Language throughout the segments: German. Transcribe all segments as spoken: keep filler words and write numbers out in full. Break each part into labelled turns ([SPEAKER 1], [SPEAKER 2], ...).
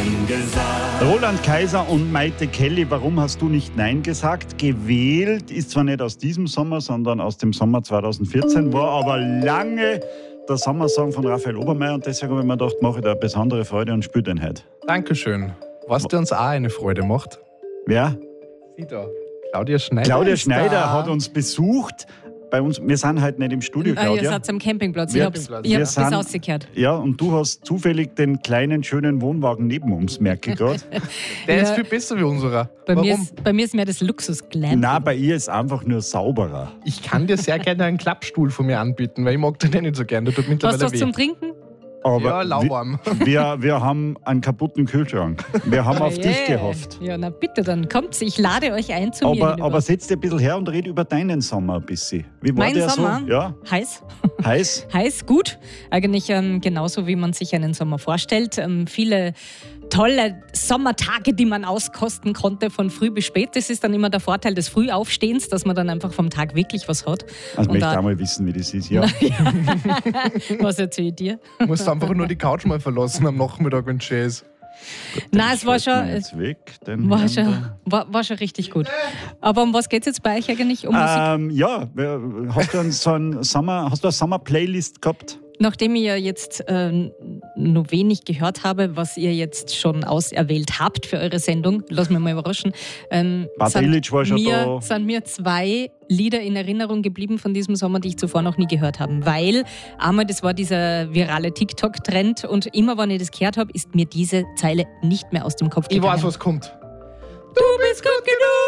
[SPEAKER 1] Nein gesagt.
[SPEAKER 2] Roland Kaiser und Maite Kelly, warum hast du nicht Nein gesagt? Gewählt ist zwar nicht aus diesem Sommer, sondern aus dem Sommer zwanzig vierzehn, war aber lange der Sommersong von Raphael Obermeier und deswegen habe ich mir gedacht, mache ich da eine besondere Freude und spiele den heute.
[SPEAKER 3] Dankeschön. Was dir uns auch eine Freude macht.
[SPEAKER 2] Wer?
[SPEAKER 3] Sie da. Claudia Schneider.
[SPEAKER 2] Claudia
[SPEAKER 3] ist
[SPEAKER 2] Schneider
[SPEAKER 3] da.
[SPEAKER 2] hat uns besucht. Bei uns, wir sind halt nicht im Studio,
[SPEAKER 4] Ah,
[SPEAKER 2] Claudia.
[SPEAKER 4] ihr seid am Campingplatz.
[SPEAKER 2] Wir-
[SPEAKER 4] Ich hab's,
[SPEAKER 3] Campingplatz.
[SPEAKER 4] ich
[SPEAKER 2] Wir
[SPEAKER 4] hab's bis
[SPEAKER 2] sind-
[SPEAKER 4] rausgekehrt.
[SPEAKER 2] Ja, und du hast zufällig den kleinen, schönen Wohnwagen neben uns, merke ich gerade.
[SPEAKER 3] Der
[SPEAKER 4] Ja.
[SPEAKER 3] ist viel besser wie unserer.
[SPEAKER 4] Bei
[SPEAKER 3] Warum?
[SPEAKER 4] mir, ist, bei mir ist mehr das Luxusglam.
[SPEAKER 2] Nein, bei ihr ist einfach nur sauberer.
[SPEAKER 3] Ich kann dir sehr gerne einen Klappstuhl von mir anbieten, weil ich mag den nicht so gerne. Der tut
[SPEAKER 4] Hast du
[SPEAKER 3] mittlerweile
[SPEAKER 4] was
[SPEAKER 3] weh.
[SPEAKER 4] zum Trinken?
[SPEAKER 2] Aber
[SPEAKER 3] Ja, lauwarm.
[SPEAKER 2] Wir, wir haben einen kaputten Kühlschrank. Wir haben auf
[SPEAKER 4] Oh
[SPEAKER 2] dich
[SPEAKER 4] je.
[SPEAKER 2] gehofft.
[SPEAKER 4] Ja, na bitte, dann kommt's. Ich lade euch ein zu mir
[SPEAKER 2] Aber,
[SPEAKER 4] hinüber.
[SPEAKER 2] aber setz dir ein bisschen her und red über deinen Sommer ein bisschen. Wie war
[SPEAKER 4] Mein
[SPEAKER 2] der
[SPEAKER 4] Sommer?
[SPEAKER 2] so? Ja,
[SPEAKER 4] Heiß.
[SPEAKER 2] heiß?
[SPEAKER 4] Heiß, gut. Eigentlich ähm, genauso, wie man sich einen Sommer vorstellt. Ähm, viele tolle Sommertage, die man auskosten konnte, von früh bis spät. Das ist dann immer der Vorteil des Frühaufstehens, dass man dann einfach vom Tag wirklich was hat.
[SPEAKER 2] Also
[SPEAKER 4] Und
[SPEAKER 2] möchte ich
[SPEAKER 4] da-
[SPEAKER 2] auch mal wissen, wie das ist. Ja.
[SPEAKER 4] Was erzähle ich dir?
[SPEAKER 3] Du musst einfach nur die Couch mal verlassen am Nachmittag, wenn es schön ist.
[SPEAKER 4] Nein, es war schon,
[SPEAKER 2] Schmeißen wir
[SPEAKER 4] es
[SPEAKER 2] jetzt weg, den
[SPEAKER 4] war
[SPEAKER 2] Herrn
[SPEAKER 4] schon, war, war schon richtig gut. Aber um was geht es jetzt bei euch eigentlich? Um Musik?
[SPEAKER 2] da. Ähm, ja, wer- hast du einen, so einen Sommer, hast du eine Sommer-Playlist gehabt?
[SPEAKER 4] Nachdem ihr jetzt äh, nur wenig gehört habe, was ihr jetzt schon auserwählt habt für eure Sendung, lass mich mal überraschen, ähm,
[SPEAKER 2] Bad Illich war schon
[SPEAKER 4] mir,
[SPEAKER 2] da.
[SPEAKER 4] sind mir zwei Lieder in Erinnerung geblieben von diesem Sommer, die ich zuvor noch nie gehört habe. Weil einmal, das war dieser virale TikTok-Trend und immer, wenn ich das gehört habe, ist mir diese Zeile nicht mehr aus dem Kopf
[SPEAKER 3] Ich
[SPEAKER 4] gegangen.
[SPEAKER 3] weiß, was kommt.
[SPEAKER 4] Du bist gut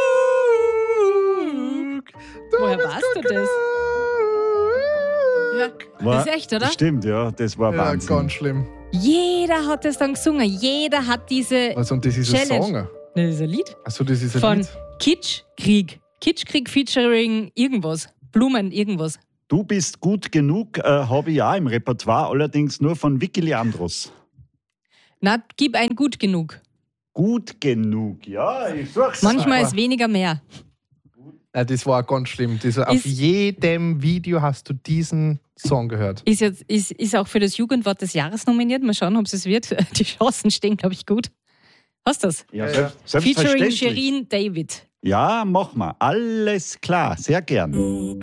[SPEAKER 4] genug. Woher weißt du das? Ja,
[SPEAKER 2] War-
[SPEAKER 4] das ist echt, oder?
[SPEAKER 2] Stimmt, ja, das war
[SPEAKER 3] Ja,
[SPEAKER 2] Wahnsinn.
[SPEAKER 3] ganz schlimm.
[SPEAKER 4] Jeder hat das dann gesungen. Jeder hat diese.
[SPEAKER 3] Also, und das ist ein
[SPEAKER 4] Challenge.
[SPEAKER 3] Song.
[SPEAKER 4] Das ist ein Lied
[SPEAKER 3] Achso, das ist ein
[SPEAKER 4] von
[SPEAKER 3] Lied.
[SPEAKER 4] Kitschkrieg. Kitschkrieg featuring irgendwas. Blumen, irgendwas.
[SPEAKER 2] Du bist gut genug, äh, habe ich auch im Repertoire, allerdings nur von Vicky Leandros.
[SPEAKER 4] Na, gib ein gut genug.
[SPEAKER 2] Gut genug, ja, ich such's.
[SPEAKER 4] Manchmal
[SPEAKER 3] aber-
[SPEAKER 4] ist weniger mehr.
[SPEAKER 3] Nein, das war ganz schlimm. Das, auf
[SPEAKER 4] Ist-
[SPEAKER 3] jedem Video hast du diesen Song gehört.
[SPEAKER 4] Ist, jetzt, ist, ist auch für das Jugendwort des Jahres nominiert. Mal schauen, ob es wird. Die Chancen stehen, glaube ich, gut. Hast du das?
[SPEAKER 2] Ja,
[SPEAKER 3] Ja,
[SPEAKER 2] selbst,
[SPEAKER 4] Featuring
[SPEAKER 2] selbstverständlich.
[SPEAKER 4] Shirin David.
[SPEAKER 2] Ja, mach mal. Alles klar, sehr gern.